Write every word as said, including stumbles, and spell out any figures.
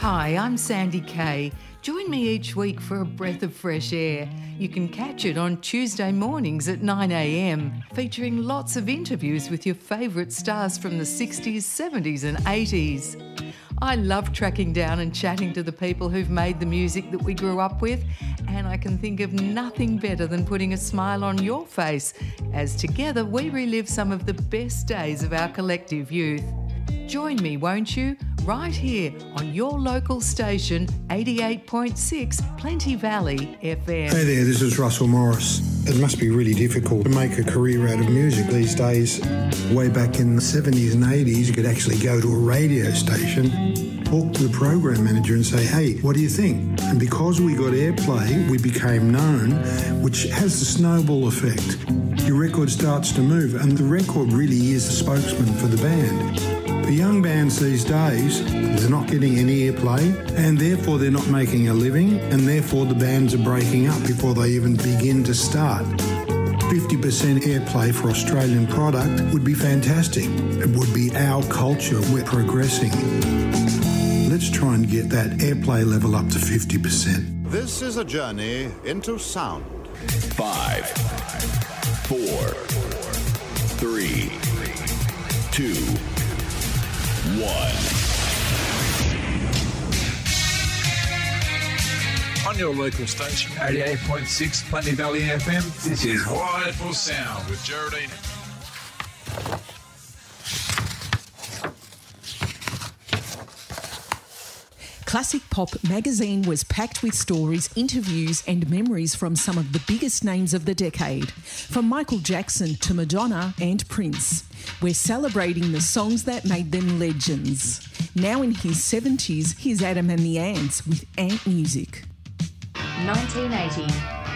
Hi, I'm Sandy Kay. Join me each week for a breath of fresh air. You can catch it on Tuesday mornings at nine a m, featuring lots of interviews with your favourite stars from the sixties, seventies and eighties. I love tracking down and chatting to the people who've made the music that we grew up with, and I can think of nothing better than putting a smile on your face as together we relive some of the best days of our collective youth. Join me, won't you? Right here on your local station, eighty-eight point six Plenty Valley F M. Hey there, this is Russell Morris. It must be really difficult to make a career out of music these days. Way back in the seventies and eighties, you could actually go to a radio station, talk to the program manager and say, hey, what do you think? And because we got airplay, we became known, which has the snowball effect. Your record starts to move, and the record really is the spokesman for the band. For young bands these days, they're not getting any airplay, and therefore they're not making a living, and therefore the bands are breaking up before they even begin to start. fifty percent airplay for Australian product would be fantastic. It would be our culture. We're progressing. Let's try and get that airplay level up to fifty percent. This is a journey into sound. Five, four, three, two, one. On your local station, eighty-eight point six Plenty Valley F M, this is Wonderful Sound with Geraldine. Classic Pop magazine was packed with stories, interviews and memories from some of the biggest names of the decade, from Michael Jackson to Madonna and Prince. We're celebrating the songs that made them legends. Now in his seventies, here's Adam and the Ants with Ant Music. nineteen eighty.